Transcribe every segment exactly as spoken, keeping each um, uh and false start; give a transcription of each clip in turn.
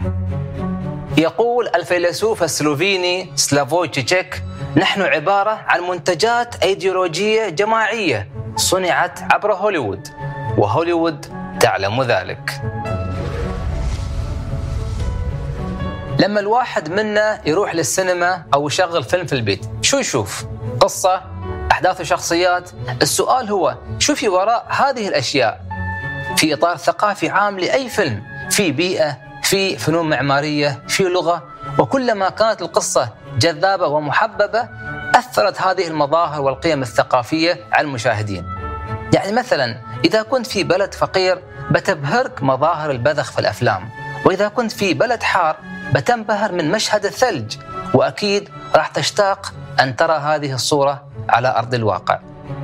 يقول الفيلسوف السلوفيني سلافوي تشيك: نحن عبارة عن منتجات أيديولوجية جماعية صنعت عبر هوليوود، وهوليوود تعلم ذلك. لما الواحد منا يروح للسينما أو يشغل فيلم في البيت، شو يشوف؟ قصة، أحداث وشخصيات؟ السؤال هو شو في وراء هذه الأشياء في إطار ثقافي عام لأي فيلم؟ في بيئة، في فنون معمارية، في لغة. وكلما كانت القصة جذابة ومحببة أثرت هذه المظاهر والقيم الثقافية على المشاهدين. يعني مثلا إذا كنت في بلد فقير بتبهرك مظاهر البذخ في الأفلام، وإذا كنت في بلد حار بتنبهر من مشهد الثلج، وأكيد راح تشتاق أن ترى هذه الصورة على أرض الواقع.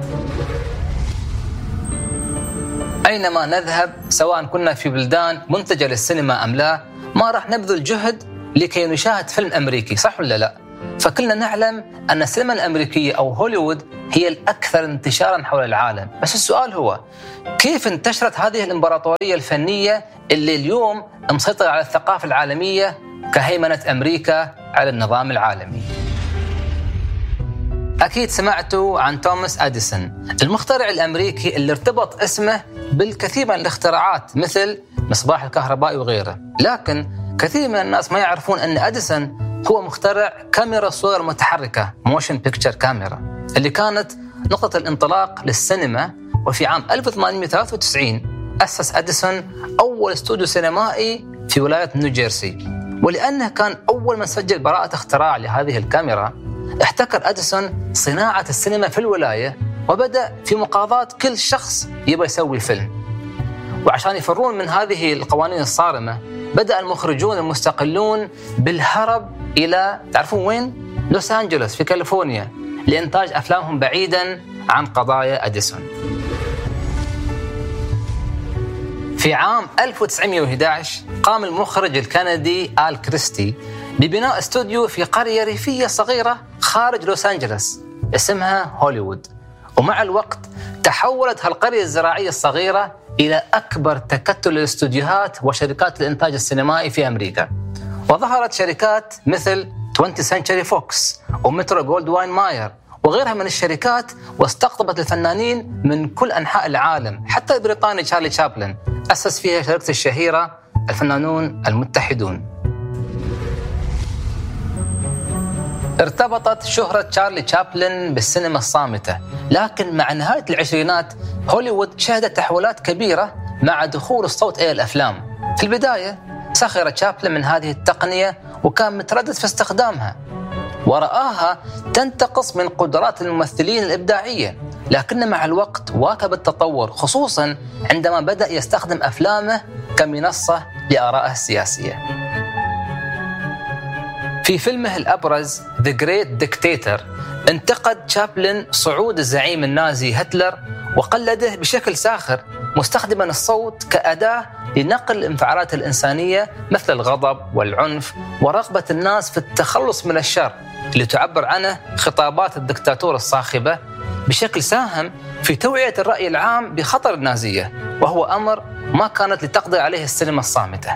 أينما نذهب سواء كنا في بلدان منتجة للسينما أم لا، ما راح نبذل جهد لكي نشاهد فيلم أمريكي، صح ولا لا؟ فكلنا نعلم أن السينما الأمريكية أو هوليوود هي الأكثر انتشاراً حول العالم. بس السؤال هو كيف انتشرت هذه الإمبراطورية الفنية اللي اليوم مسيطرة على الثقافة العالمية كهيمنة أمريكا على النظام العالمي؟ أكيد سمعتوا عن توماس أديسون، المخترع الأمريكي اللي ارتبط اسمه بالكثير من الاختراعات مثل مصباح الكهربائي وغيره. لكن كثير من الناس ما يعرفون أن أديسون هو مخترع كاميرا صور متحركة موشن بيكتشر كاميرا، اللي كانت نقطة الانطلاق للسينما. وفي عام ألف وثمانمئة وثلاثة وتسعين أسس أديسون أول استوديو سينمائي في ولاية نيوجيرسي. ولأنه كان أول من سجل براءة اختراع لهذه الكاميرا، احتكر أديسون صناعة السينما في الولاية، وبدأ في مقاضاة كل شخص يبغى يسوي فيلم. وعشان يفرون من هذه القوانين الصارمة، بدأ المخرجون المستقلون بالهرب إلى تعرفون وين؟ لوس أنجلوس في كاليفورنيا، لإنتاج أفلامهم بعيداً عن قضايا أديسون. في عام ألف وتسعمئة وأحد عشر قام المخرج الكندي آل كريستي ببناء استوديو في قرية ريفية صغيرة خارج لوس أنجلوس اسمها هوليوود. ومع الوقت تحولت هالقرية الزراعية الصغيرة إلى أكبر تكتل الاستوديوهات وشركات الإنتاج السينمائي في أمريكا. وظهرت شركات مثل توينتي سنتشري فوكس ومترو جولدواين ماير وغيرها من الشركات، واستقطبت الفنانين من كل أنحاء العالم. حتى البريطاني تشارلي تشابلن أسس فيها شركة الشهيرة الفنانون المتحدون. ارتبطت شهرة تشارلي تشابلن بالسينما الصامتة، لكن مع نهاية العشرينات هوليوود شهدت تحولات كبيرة مع دخول الصوت إلى الأفلام. في البداية سخر تشابلن من هذه التقنية وكان متردد في استخدامها، ورآها تنتقص من قدرات الممثلين الإبداعية. لكن مع الوقت واكب التطور، خصوصا عندما بدأ يستخدم أفلامه كمنصة لآرائه السياسية. في فيلمه الأبرز The Great Dictator انتقد تشابلن صعود الزعيم النازي هتلر وقلده بشكل ساخر، مستخدما الصوت كأداة لنقل الانفعالات الإنسانية مثل الغضب والعنف ورغبة الناس في التخلص من الشر اللي تعبر عنه خطابات الدكتاتور الصاخبة، بشكل ساهم في توعية الرأي العام بخطر النازية، وهو أمر ما كانت لتقدر عليه السينما الصامتة.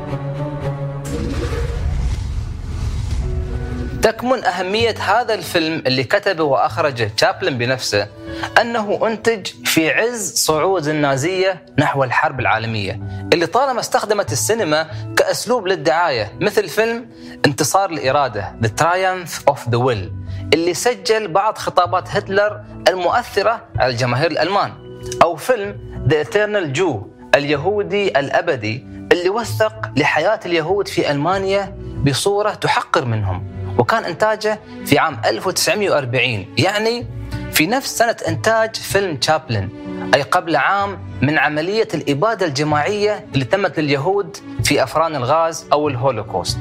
تكمن أهمية هذا الفيلم اللي كتبه وأخرجه تشابلن بنفسه أنه أنتج في عز صعود النازية نحو الحرب العالمية، اللي طالما استخدمت السينما كأسلوب للدعاية، مثل فيلم انتصار الإرادة The Triumph of the Will اللي سجل بعض خطابات هتلر المؤثرة على الجماهير الألمان، أو فيلم The Eternal Jew اليهودي الأبدي اللي وثق لحياة اليهود في ألمانيا بصورة تحقر منهم، وكان إنتاجه في عام ألف وتسعمئة وأربعين، يعني في نفس سنة إنتاج فيلم تشابلن، أي قبل عام من عملية الإبادة الجماعية اللي تمت لليهود في أفران الغاز أو الهولوكوست.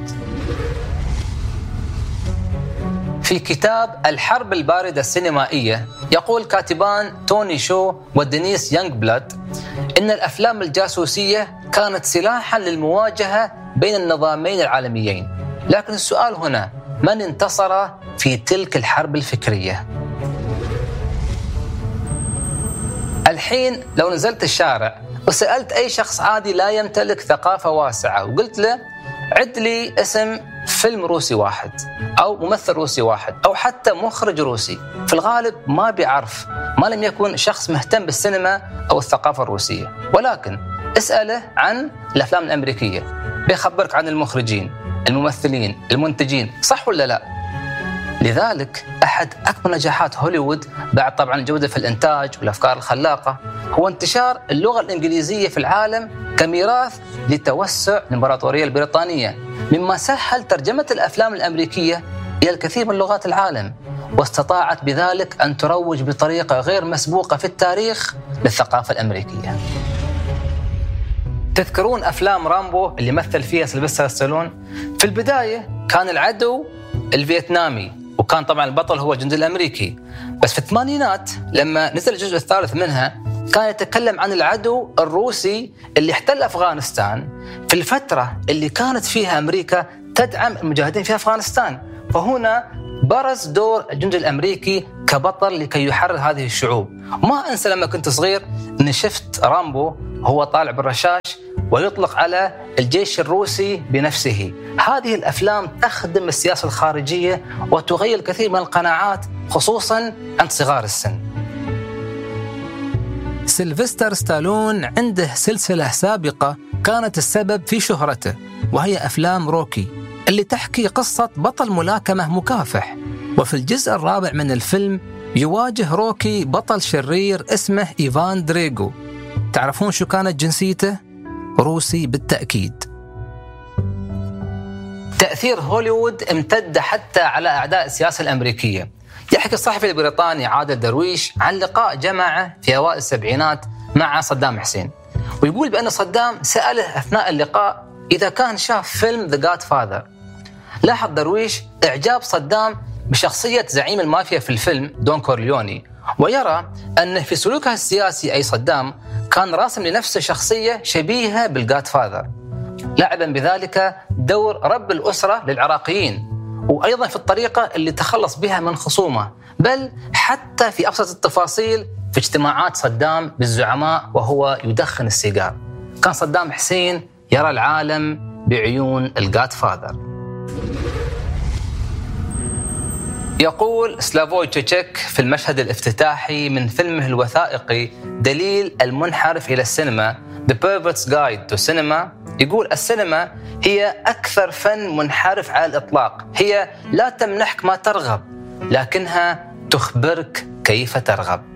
في كتاب الحرب الباردة السينمائية يقول كاتبان توني شو ودينيس يانغبلاد إن الأفلام الجاسوسية كانت سلاحاً للمواجهة بين النظامين العالميين. لكن السؤال هنا، من انتصر في تلك الحرب الفكرية؟ الحين لو نزلت الشارع وسألت أي شخص عادي لا يمتلك ثقافة واسعة وقلت له عد لي اسم فيلم روسي واحد أو ممثل روسي واحد أو حتى مخرج روسي، في الغالب ما بيعرف، ما لم يكن شخص مهتم بالسينما أو الثقافة الروسية. ولكن اسأله عن الأفلام الأمريكية بيخبرك عن المخرجين، الممثلين، المنتجين، صح ولا لا؟ لذلك أحد أكبر نجاحات هوليوود بعد طبعا الجودة في الإنتاج والأفكار الخلاقة هو انتشار اللغة الإنجليزية في العالم كميراث لتوسع الإمبراطورية البريطانية، مما سهل ترجمة الأفلام الأمريكية إلى الكثير من لغات العالم، واستطاعت بذلك أن تروج بطريقة غير مسبوقة في التاريخ للثقافة الأمريكية. تذكرون أفلام رامبو اللي مثل فيها سيلفستر ستالون؟ في البداية كان العدو الفيتنامي، وكان طبعا البطل هو الجندي الأمريكي، بس في الثمانينات لما نزل الجزء الثالث منها كان يتكلم عن العدو الروسي اللي احتل أفغانستان في الفترة اللي كانت فيها أمريكا تدعم المجاهدين في أفغانستان. فهنا برز دور الجندي الأمريكي كبطل لكي يحرر هذه الشعوب. ما أنسى لما كنت صغير أني شفت رامبو هو طالع بالرشاش ويطلق على الجيش الروسي بنفسه. هذه الأفلام تخدم السياسة الخارجية وتغير الكثير من القناعات خصوصاً عند صغار السن. سيلفستر ستالون عنده سلسلة سابقة كانت السبب في شهرته، وهي أفلام روكي اللي تحكي قصة بطل ملاكمة مكافح. وفي الجزء الرابع من الفيلم يواجه روكي بطل شرير اسمه إيفان دريغو. تعرفون شو كانت جنسيته؟ روسي بالتأكيد. تأثير هوليوود امتد حتى على أعداء السياسة الأمريكية. يحكي الصحفي البريطاني عادل درويش عن لقاء جمعه في أوائل السبعينات مع صدام حسين، ويقول بأن صدام سأله أثناء اللقاء إذا كان شاف فيلم The Godfather. لاحظ درويش إعجاب صدام بشخصية زعيم المافيا في الفيلم دون كورليوني، ويرى أن في سلوكه السياسي أي صدام كان راسم لنفسه شخصية شبيهة بالGodfather، لعبا بذلك دور رب الأسرة للعراقيين، وأيضا في الطريقة اللي تخلص بها من خصومه، بل حتى في أبسط التفاصيل في اجتماعات صدام بالزعماء وهو يدخن السيجار. كان صدام حسين يرى العالم بعيون الGodfather. يقول سلافوي تشيتشيك في المشهد الافتتاحي من فيلمه الوثائقي دليل المنحرف إلى السينما The Pervert's Guide to Cinema، يقول السينما هي أكثر فن منحرف على الإطلاق، هي لا تمنحك ما ترغب لكنها تخبرك كيف ترغب.